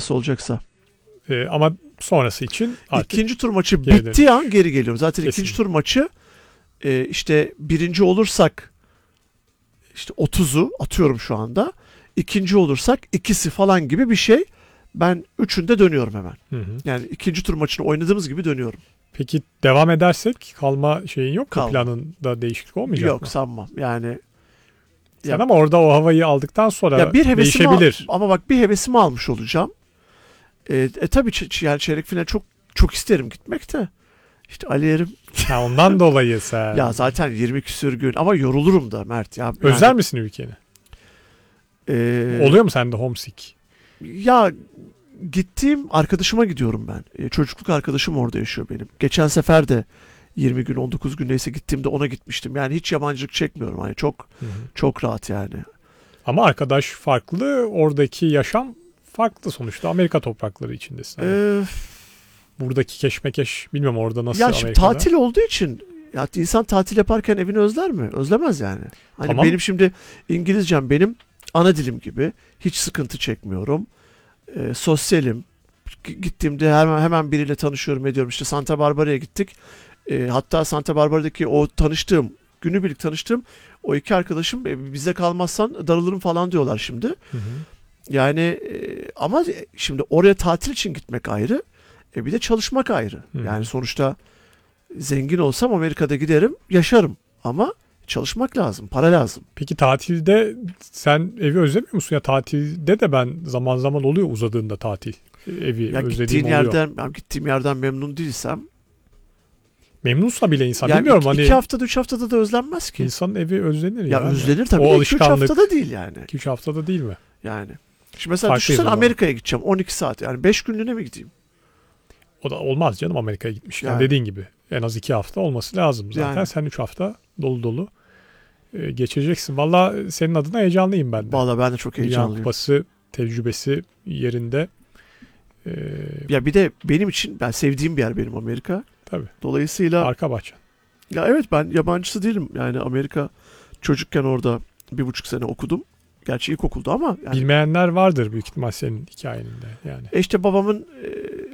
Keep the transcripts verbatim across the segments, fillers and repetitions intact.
nasıl olacaksa. Ee, ama sonrası için artık İkinci tur maçı geri bittiği an geri geliyorum. Zaten Kesinlikle. ikinci tur maçı e, işte birinci olursak işte otuzu atıyorum şu anda. İkinci olursak ikisi falan gibi bir şey. Ben üçünde dönüyorum hemen. Hı hı. Yani ikinci tur maçını oynadığımız gibi dönüyorum. Peki devam edersek kalma şeyin yok mu? Kalma. Planında değişiklik olmayacak Yok mı? sanmam. Yani Sen ya, ama orada o havayı aldıktan sonra ya bir hevesimi al, değişebilir. ama bak bir hevesimi almış olacağım. E, e tabii ç- yani çeyrek final çok çok isterim gitmek de. İşte Ali Yerim Ha, ondan dolayı sen. ya zaten yirmi küsür gün ama yorulurum da Mert ya. Özler Yani, misin ülkeni? e, Oluyor mu sende homesick? Ya gittiğim arkadaşıma gidiyorum ben. E, çocukluk arkadaşım orada yaşıyor benim. Geçen sefer de yirmi gün on dokuz gün neyse gittiğimde ona gitmiştim. Yani hiç yabancılık çekmiyorum. Hani çok Hı hı. çok rahat yani. Ama arkadaş farklı, oradaki yaşam farklı sonuçta. Amerika toprakları içindesin. ama. Ee, Buradaki keşmekeş bilmiyorum orada nasıl ya şimdi Amerika'da. tatil olduğu için ya insan tatil yaparken evini özler mi? Özlemez yani. Hani Tamam. benim şimdi İngilizcem benim ana dilim gibi. Hiç sıkıntı çekmiyorum. Ee, sosyalim. G- Gittiğimde hemen hemen biriyle tanışıyorum ediyorum. İşte Santa Barbara'ya gittik. Ee, hatta Santa Barbara'daki o tanıştığım, günübirlik tanıştığım o iki arkadaşım e, bize kalmazsan darılırım falan diyorlar şimdi. Hı hı. Yani e, ama şimdi oraya tatil için gitmek ayrı. E, bir de çalışmak ayrı. Hı. Yani sonuçta zengin olsam Amerika'da giderim, yaşarım. Ama çalışmak lazım, para lazım. Peki tatilde sen evi özlemiyor musun? Ya tatilde de ben zaman zaman oluyor uzadığında tatil. Evi Ya özlediğim gittiğin oluyor. yerden, ben gittiğim yerden memnun değilsem, Memnunsa bile insan yani bilmiyorum iki, hani iki haftada, üç haftada da özlenmez ki. insanın evi özlenir ya. Ya yani. özlenir tabii. O O iki üç alışkanlık. haftada değil yani. iki üç haftada değil mi? Yani. Şimdi mesela Farklıyız o düşünsene zaman. Amerika'ya gideceğim on iki saat. Yani beş günlüğüne mi gideyim? O da olmaz canım Amerika'ya gitmişken. Yani. Dediğin gibi en az iki hafta olması lazım zaten. Yani. Sen üç hafta dolu dolu e, geçireceksin. Valla senin adına heyecanlıyım ben de. Vallahi ben de çok Dünya heyecanlıyım. Kupası tecrübesi yerinde. E, Ya bir de benim için, ben sevdiğim bir yer benim Amerika. tabii. Dolayısıyla Arka bahçe. ya evet, ben yabancısı değilim. Yani Amerika, çocukken orada bir buçuk sene okudum. Gerçi ilkokulda ama yani Bilmeyenler vardır büyük ihtimal senin hikayeninde. Yani. E işte babamın e,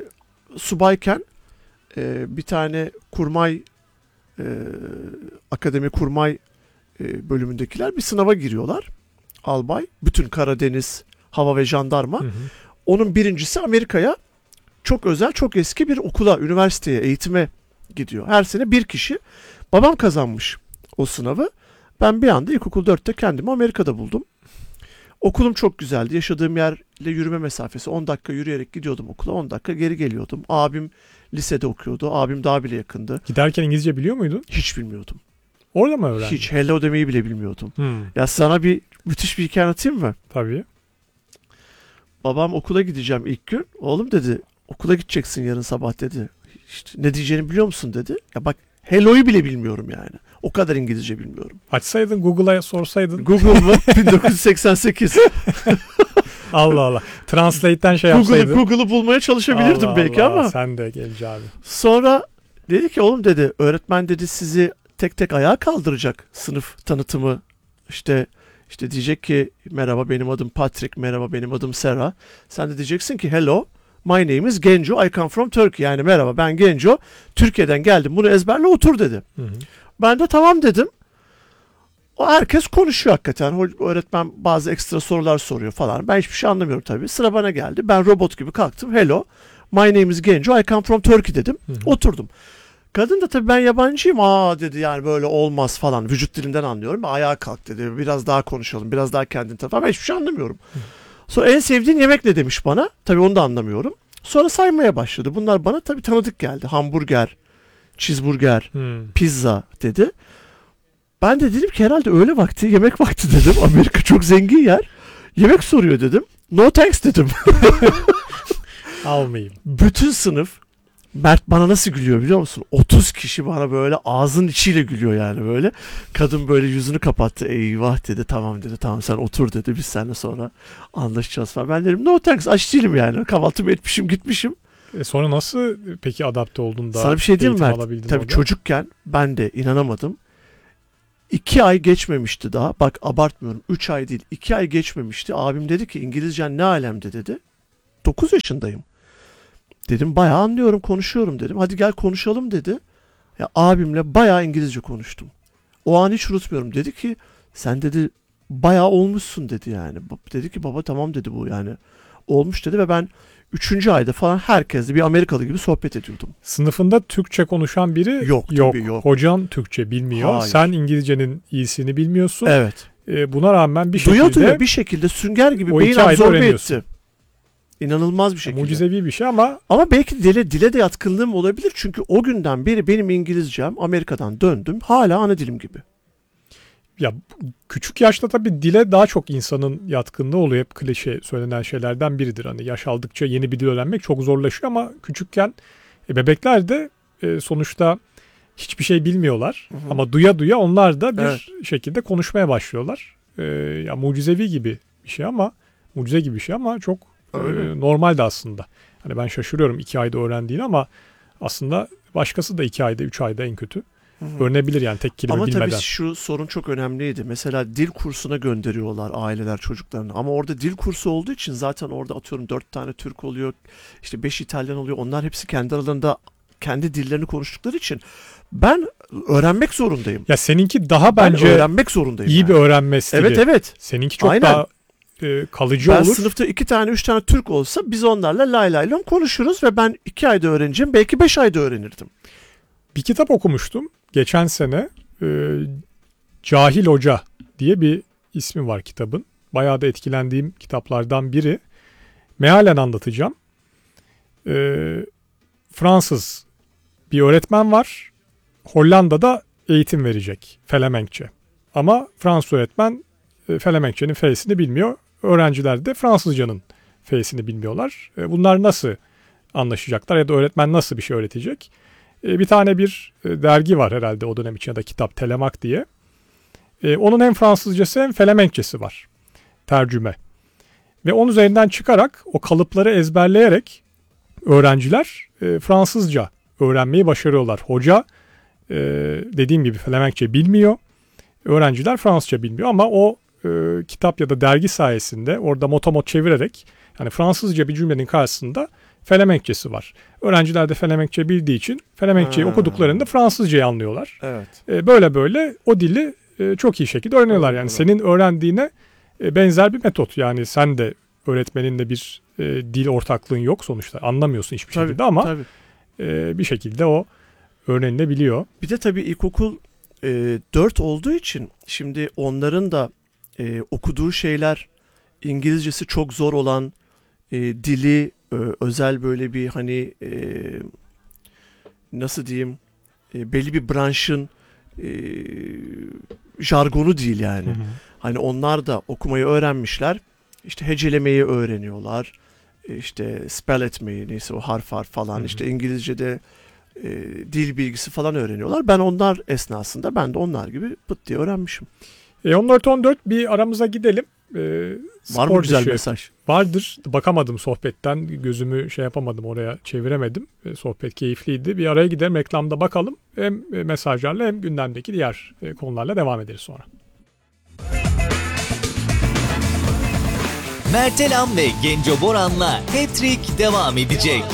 subayken e, bir tane kurmay e, akademi kurmay e, bölümündekiler bir sınava giriyorlar. Albay. Bütün Karadeniz, hava ve jandarma. Hı hı. Onun birincisi Amerika'ya çok özel, çok eski bir okula, üniversiteye, eğitime gidiyor. Her sene bir kişi. Babam kazanmış o sınavı. Ben bir anda ilkokul dörtte kendimi Amerika'da buldum. Okulum çok güzeldi. Yaşadığım yerle yürüme mesafesi. on dakika yürüyerek gidiyordum okula. on dakika geri geliyordum. Abim lisede okuyordu. Abim daha bile yakındı. Giderken İngilizce biliyor muydun? Hiç bilmiyordum. Orada mı öğrendin? Hiç. Hello demeyi bile bilmiyordum. Hmm, Ya sana bir müthiş bir hikaye anlatayım mı? tabii. Babam okula gideceğim ilk gün. Oğlum dedi, okula gideceksin yarın sabah dedi. İşte ne diyeceğini biliyor musun dedi. Ya bak, hello'yu bile bilmiyorum yani. O kadar İngilizce bilmiyorum. Açsaydın Google'a sorsaydın. Google mı? bin dokuz yüz seksen sekiz. Allah Allah. Translate'ten şey Google'ı yapsaydın. Google'ı bulmaya çalışabilirdim Allah belki Allah, ama. sen de genç abi. Sonra dedi ki oğlum dedi, öğretmen dedi sizi tek tek ayağa kaldıracak, sınıf tanıtımı işte işte diyecek ki merhaba benim adım Patrick, merhaba benim adım Sarah. Sen de diyeceksin ki hello my name is Genco, I come from Turkey. Yani merhaba ben Genco, Türkiye'den geldim, bunu ezberle otur dedi. Hı hı. Ben de tamam dedim. O herkes konuşuyor hakikaten. O öğretmen bazı ekstra sorular soruyor falan. Ben hiçbir şey anlamıyorum tabii. Sıra bana geldi. Ben robot gibi kalktım. Hello, my name is Genco, I come from Turkey dedim. Hı hı. Oturdum. Kadın da tabii ben yabancıyım. Aa dedi, yani böyle olmaz falan. Vücut dilinden anlıyorum. Ayağa kalk dedi. Biraz daha konuşalım. Biraz daha kendini tanıt. Ben hiçbir şey anlamıyorum. Hı. Sonra en sevdiğin yemek ne demiş bana. Tabii onu da anlamıyorum. Sonra saymaya başladı. Bunlar bana tabii tanıdık geldi. Hamburger, cheeseburger, Hmm. pizza dedi. Ben de dedim ki herhalde öğle vakti, yemek vakti dedim. Amerika çok zengin yer. Yemek soruyor dedim. No thanks dedim. Almayayım. Bütün sınıf, Mert bana nasıl gülüyor biliyor musun? otuz kişi bana böyle ağzın içiyle gülüyor yani böyle. Kadın böyle yüzünü kapattı. Eyvah dedi, tamam dedi, tamam sen otur dedi. Biz seninle sonra anlaşacağız falan. Ben dedim no thanks, aç değilim yani. Kahvaltımı etmişim gitmişim. E sonra nasıl peki adapte oldun da Sana bir şey diyeyim mi eğitim Mert? alabildin Tabii orada? çocukken ben de inanamadım. İki ay geçmemişti daha. Bak abartmıyorum. Üç ay değil. iki ay geçmemişti. Abim dedi ki İngilizcen ne alemde dedi. dokuz yaşındayım. Dedim bayağı anlıyorum, konuşuyorum dedim. Hadi gel konuşalım dedi. Ya abimle bayağı İngilizce konuştum. O an hiç unutmuyorum. Dedi ki sen dedi bayağı olmuşsun dedi yani. Dedi ki baba tamam dedi bu yani. Olmuş dedi ve ben üçüncü ayda falan herkesle bir Amerikalı gibi sohbet ediyordum. Sınıfında Türkçe konuşan biri Yok, yok. tabii yok. Hocan Türkçe bilmiyor. Hayır. Sen İngilizcenin iyisini bilmiyorsun. Evet. Ee, buna rağmen bir şekilde Duya duya bir şekilde sünger gibi o beyin iki ayda absorbe öğreniyorsun. etti. İnanılmaz bir şekilde. mucizevi bir şey ama Ama belki dile, dile de yatkınlığım olabilir. Çünkü o günden beri benim İngilizcem, Amerika'dan döndüm, hala ana dilim gibi. ya küçük yaşta tabii dile daha çok insanın yatkınlığı oluyor. Hep klişe söylenen şeylerden biridir. Hani yaş aldıkça yeni bir dil öğrenmek çok zorlaşıyor ama küçükken e, bebekler de e, sonuçta hiçbir şey bilmiyorlar. Hı hı. Ama duya duya onlar da bir Evet. şekilde konuşmaya başlıyorlar. E, ya mucizevi gibi bir şey ama mucize gibi bir şey ama çok e, Öyle. normal de aslında. Hani ben şaşırıyorum iki ayda öğrendiğini ama aslında başkası da iki ayda, üç ayda en kötü Hı-hı. öğrenebilir yani tek kelime Ama bilmeden. tabii şu sorun çok önemliydi. Mesela dil kursuna gönderiyorlar aileler çocuklarını. Ama orada dil kursu olduğu için zaten orada atıyorum dört tane Türk oluyor. İşte beş İtalyan oluyor. Onlar hepsi kendi aralarında kendi dillerini konuştukları için ben öğrenmek zorundayım. Ya seninki daha Ben bence öğrenmek zorundayım. iyi yani. bir öğrenme stili. Evet evet. Seninki çok Aynen. daha e, kalıcı Ben olur. sınıfta iki tane üç tane Türk olsa biz onlarla lay lay lom konuşuruz ve ben iki ayda öğreneceğim. Belki beş ayda öğrenirdim. Bir kitap okumuştum geçen sene. E, Cahil Hoca diye bir ismi var kitabın. Bayağı da etkilendiğim kitaplardan biri. Mealen anlatacağım. E, Fransız bir öğretmen var. Hollanda'da eğitim verecek. Felemenkçe. Ama Fransız öğretmen e, Felemenkçe'nin F'sini bilmiyor. Öğrenciler de Fransızcanın F'sini bilmiyorlar. E, bunlar nasıl anlaşacaklar ya da öğretmen nasıl bir şey öğretecek? E, bir tane bir e, dergi var herhalde o dönem için ya da kitap Telemak diye. E, onun hem Fransızcası hem Felemenkçesi var. Tercüme. Ve onun üzerinden çıkarak o kalıpları ezberleyerek öğrenciler e, Fransızca öğrenmeyi başarıyorlar. Hoca e, dediğim gibi Felemenkçe bilmiyor. Öğrenciler Fransızca bilmiyor ama o e, kitap ya da dergi sayesinde orada motomot çevirerek yani Fransızca bir cümlenin karşısında Felemenkçesi var. Öğrenciler de Felemenkçe bildiği için Felemenkçeyi Ha. okuduklarında Fransızcayı anlıyorlar. Evet. E, böyle böyle o dili e, çok iyi şekilde öğreniyorlar. Yani Öğreniyorlar. senin öğrendiğine e, benzer bir metot. Yani sen de öğretmeninle bir e, dil ortaklığın yok sonuçta. Anlamıyorsun hiçbir Tabii, şekilde ama tabii. e, bir şekilde o öğrenilebiliyor. Bir de tabii ilkokul e, dört olduğu için şimdi onların da e, okuduğu şeyler İngilizcesi çok zor olan e, dili e, özel böyle bir hani e, nasıl diyeyim e, belli bir branşın e, jargonu değil yani. Hı hı. Hani onlar da okumayı öğrenmişler. İşte hecelemeyi öğreniyorlar. E, İşte spell etmeyi neyse o harf harf falan. Hı hı. İşte İngilizce'de e, dil bilgisi falan öğreniyorlar. Ben onlar esnasında ben de onlar gibi pıt diye öğrenmişim. E, on dört on dört bir aramıza gidelim. E, Var spor mı güzel dışı- mesaj? Vardır. Bakamadım sohbetten. Gözümü şey yapamadım oraya çeviremedim. E, sohbet keyifliydi. Bir araya gidelim reklamda bakalım. Hem e, mesajlarla hem gündemdeki diğer e, konularla devam ederiz sonra. Mertelam ve Genco Boran'la Hat-Trick devam edecek.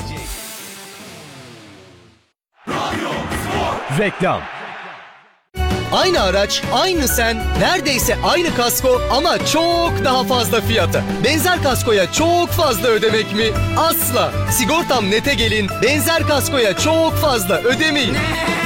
Reklam. Aynı araç, aynı sen, neredeyse aynı kasko ama çok daha fazla fiyata. Benzer kaskoya çok fazla ödemek mi? Asla. Sigortam Net'e gelin, benzer kaskoya çok fazla ödemeyin.